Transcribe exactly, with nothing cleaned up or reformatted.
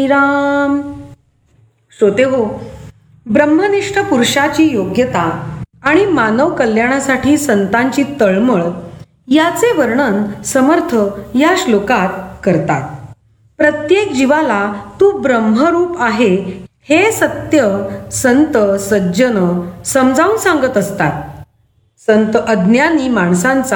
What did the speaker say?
राम. श्रोते हो, ब्रह्मनिष्ठ पुरुषाची योग्यता आणि मानव कल्याणासाठी संतांची तळमळ याचे वर्णन समर्थ या श्लोकात करतात. प्रत्येक जीवाला तू ब्रह्मरूप आहे हे सत्य संत सज्जन समजावून सांगत असतात. संत अज्ञानी माणसांचा